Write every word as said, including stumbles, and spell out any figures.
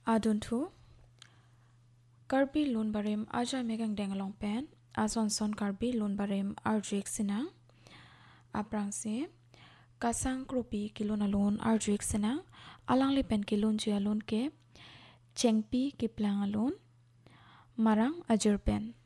Adun thu karbi lun barim aja megang dengalong pen azon son karbi lun barim arjuik sinang aprang se kasang kropi kilun alun arjuik sinang alang li pen kilun ju alun ke chengpi kiplang alun marang ajur pen